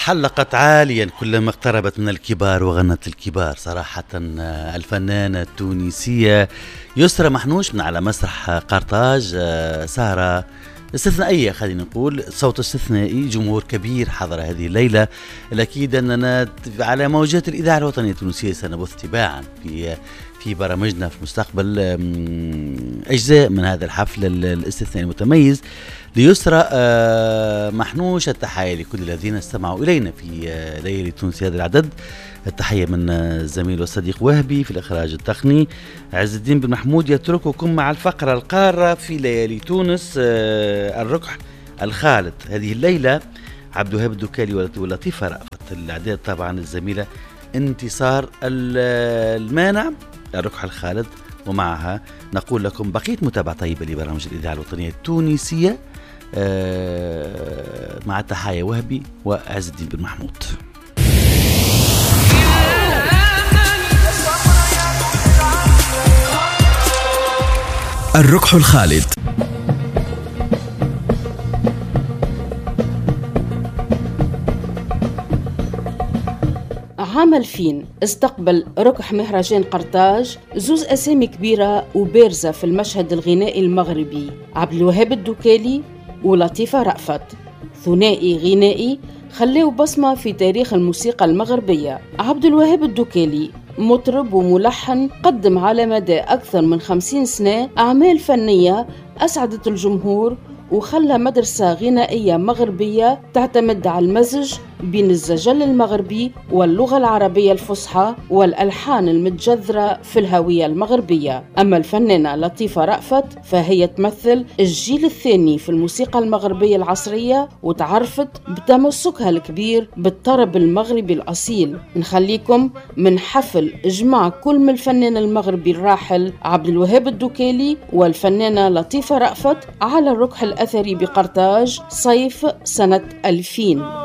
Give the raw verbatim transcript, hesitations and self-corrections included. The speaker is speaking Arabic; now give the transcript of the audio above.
تحلقت عاليا كلما اقتربت من الكبار وغنت الكبار صراحة. الفنانة التونسية يسرى محنوش من على مسرح قرطاج، سهرة استثنائية، خلينا نقول صوت استثنائي، جمهور كبير حضر هذه الليلة. الأكيد أننا على موجات الإذاعة الوطنية التونسية سنبث تباعا في في برامجنا في المستقبل أجزاء من هذا الحفل الاستثنائي المتميز ليسرى محنوش. التحية لكل الذين استمعوا إلينا في ليالي تونس هذا العدد. التحية من الزميل والصديق وهبي في الإخراج التقني. عز الدين بن محمود يترككم مع الفقرة القارة في ليالي تونس، الركح الخالد. هذه الليلة عبد الوهاب الدكالي ولطيفة رأفت، الإعداد طبعا الزميلة انتصار المانع، الركح الخالد. ومعها نقول لكم بقية متابعة طيبة لبرامج الإذاعة الوطنية التونسية مع تحايا وهبي وعز الدين بن محمود. الركح الخالد. عام ألفين استقبل ركح مهرجان قرطاج زوز أسامي كبيرة وبارزة في المشهد الغنائي المغربي، عبد الوهاب الدكالي ولطيفة رأفت، ثنائي غنائي خلاه بصمة في تاريخ الموسيقى المغربية. عبد الوهاب الدكالي مطرب وملحن قدم على مدى أكثر من خمسين سنة أعمال فنية أسعدت الجمهور، وخلى مدرسة غنائية مغربية تعتمد على المزج بين الزجل المغربي واللغة العربية الفصحى والألحان المتجذرة في الهوية المغربية. أما الفنانة لطيفة رأفت فهي تمثل الجيل الثاني في الموسيقى المغربية العصرية، وتعرفت بتمسكها الكبير بالطرب المغربي الأصيل. نخليكم من حفل إجماع كل من الفنان المغربي الراحل عبد الوهاب الدكالي والفنانة لطيفة رأفت على الركح الأثري بقرطاج صيف سنة ألفين.